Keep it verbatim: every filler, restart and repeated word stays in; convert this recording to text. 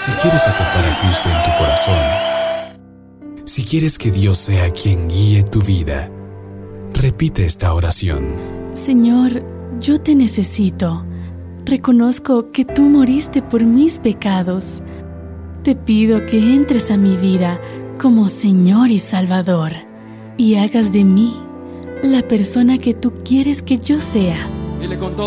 Si quieres aceptar a Cristo en tu corazón, si quieres que Dios sea quien guíe tu vida, repite esta oración. Señor, yo te necesito. Reconozco que tú moriste por mis pecados. Te pido que entres a mi vida como Señor y Salvador y hagas de mí la persona que tú quieres que yo sea. Dile con todo.